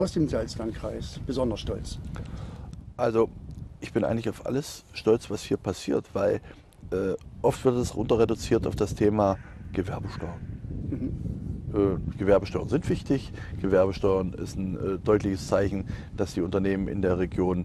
aus dem Salzlandkreis besonders stolz? Also ich bin eigentlich auf alles stolz, was hier passiert, weil oft wird es runter reduziert auf das Thema Gewerbesteuern. Gewerbesteuern sind wichtig. Gewerbesteuern ist ein deutliches Zeichen, dass die Unternehmen in der Region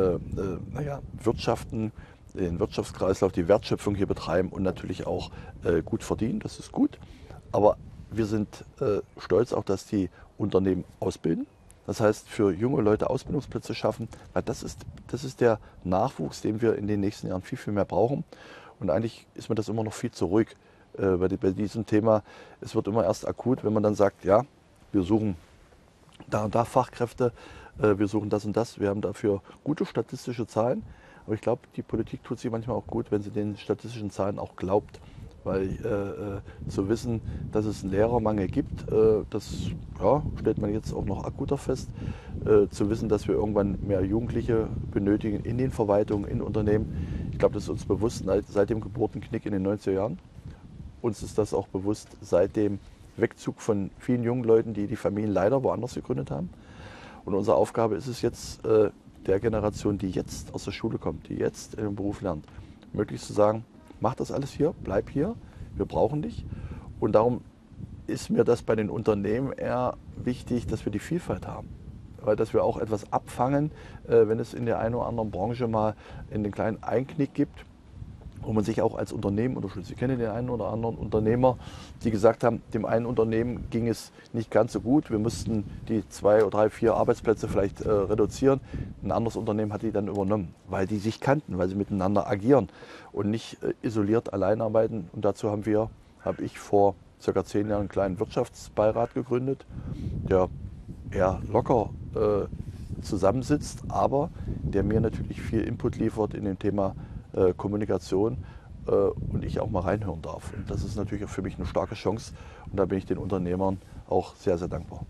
wirtschaften, den Wirtschaftskreislauf, die Wertschöpfung hier betreiben und natürlich auch gut verdienen. Das ist gut. Aber wir sind stolz auch, dass die Unternehmen ausbilden. Das heißt, für junge Leute Ausbildungsplätze schaffen, weil das ist der Nachwuchs, den wir in den nächsten Jahren viel, viel mehr brauchen. Und eigentlich ist mir das immer noch viel zu ruhig bei diesem Thema. Es wird immer erst akut, wenn man dann sagt, ja, wir suchen da und da Fachkräfte, wir suchen das und das. Wir haben dafür gute statistische Zahlen. Aber ich glaube, die Politik tut sich manchmal auch gut, wenn sie den statistischen Zahlen auch glaubt. Weil zu wissen, dass es einen Lehrermangel gibt, das stellt man jetzt auch noch akuter fest. Zu wissen, dass wir irgendwann mehr Jugendliche benötigen in den Verwaltungen, in Unternehmen. Ich glaube, das ist uns bewusst seit dem Geburtenknick in den 90er Jahren. Uns ist das auch bewusst seit dem Wegzug von vielen jungen Leuten, die die Familien leider woanders gegründet haben. Und unsere Aufgabe ist es jetzt, der Generation, die jetzt aus der Schule kommt, die jetzt in den Beruf lernt, möglichst zu sagen, mach das alles hier, bleib hier, wir brauchen dich. Und darum ist mir das bei den Unternehmen eher wichtig, dass wir die Vielfalt haben. Weil dass wir auch etwas abfangen, wenn es in der einen oder anderen Branche mal einen kleinen Einknick gibt, wo man sich auch als Unternehmen unterstützt. Ich kenne den einen oder anderen Unternehmer, die gesagt haben, dem einen Unternehmen ging es nicht ganz so gut. Wir mussten die 2 oder 3, 4 Arbeitsplätze vielleicht reduzieren. Ein anderes Unternehmen hat die dann übernommen, weil die sich kannten, weil sie miteinander agieren und nicht isoliert allein arbeiten. Und dazu habe ich vor ca. 10 Jahren einen kleinen Wirtschaftsbeirat gegründet, der eher locker zusammensitzt, aber der mir natürlich viel Input liefert in dem Thema Kommunikation und ich auch mal reinhören darf. Und das ist natürlich auch für mich eine starke Chance und da bin ich den Unternehmern auch sehr, sehr dankbar.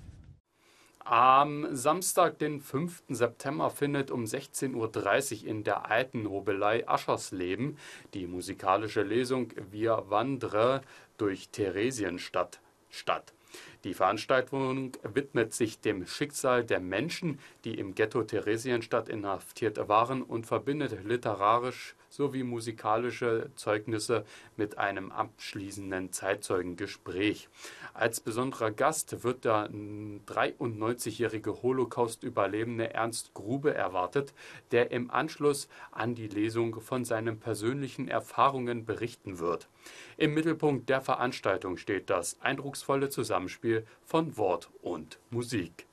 Am Samstag, den 5. September, findet um 16:30 Uhr in der Alten Hobelei Aschersleben die musikalische Lesung Wir wandre durch Theresienstadt statt. Die Veranstaltung widmet sich dem Schicksal der Menschen, die im Ghetto Theresienstadt inhaftiert waren und verbindet literarisch sowie musikalische Zeugnisse mit einem abschließenden Zeitzeugengespräch. Als besonderer Gast wird der 93-jährige Holocaust-Überlebende Ernst Grube erwartet, der im Anschluss an die Lesung von seinen persönlichen Erfahrungen berichten wird. Im Mittelpunkt der Veranstaltung steht das eindrucksvolle Zusammenspiel von Wort und Musik.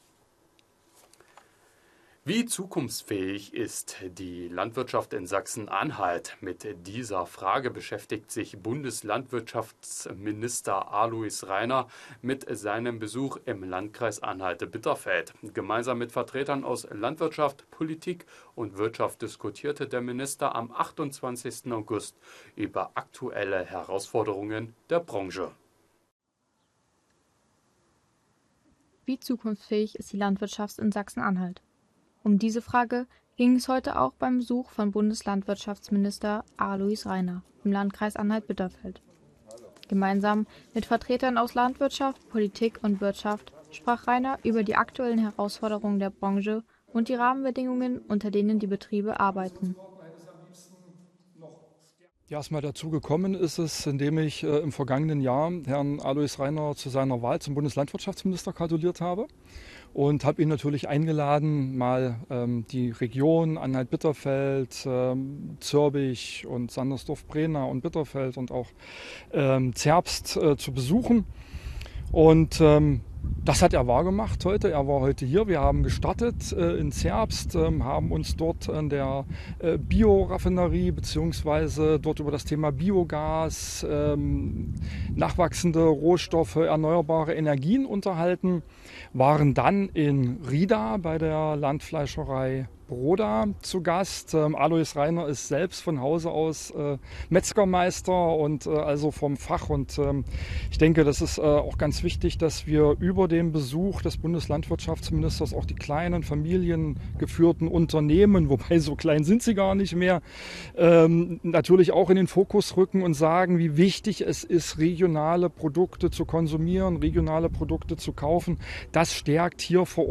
Wie zukunftsfähig ist die Landwirtschaft in Sachsen-Anhalt? Mit dieser Frage beschäftigt sich Bundeslandwirtschaftsminister Alois Rainer mit seinem Besuch im Landkreis Anhalt-Bitterfeld. Gemeinsam mit Vertretern aus Landwirtschaft, Politik und Wirtschaft diskutierte der Minister am 28. August über aktuelle Herausforderungen der Branche. Wie zukunftsfähig ist die Landwirtschaft in Sachsen-Anhalt? Um diese Frage ging es heute auch beim Besuch von Bundeslandwirtschaftsminister Alois Rainer im Landkreis Anhalt-Bitterfeld. Gemeinsam mit Vertretern aus Landwirtschaft, Politik und Wirtschaft sprach Rainer über die aktuellen Herausforderungen der Branche und die Rahmenbedingungen, unter denen die Betriebe arbeiten. Ja, erstmal dazu gekommen ist es, indem ich im vergangenen Jahr Herrn Alois Rainer zu seiner Wahl zum Bundeslandwirtschaftsminister gratuliert habe und habe ihn natürlich eingeladen, mal die Region Anhalt-Bitterfeld, Zürbich und Sandersdorf-Brena und Bitterfeld und auch Zerbst zu besuchen. Und das hat er wahrgemacht heute. Er war heute hier. Wir haben gestartet in Zerbst, haben uns dort an der Bioraffinerie bzw. dort über das Thema Biogas, nachwachsende Rohstoffe, erneuerbare Energien unterhalten, waren dann in Rieda bei der Landfleischerei Broda zu Gast. Alois Rainer ist selbst von Hause aus Metzgermeister und also vom Fach. Und ich denke, das ist auch ganz wichtig, dass wir über den Besuch des Bundeslandwirtschaftsministers auch die kleinen familiengeführten Unternehmen, wobei so klein sind sie gar nicht mehr, natürlich auch in den Fokus rücken und sagen, wie wichtig es ist, regionale Produkte zu konsumieren, regionale Produkte zu kaufen. Das stärkt hier vor Ort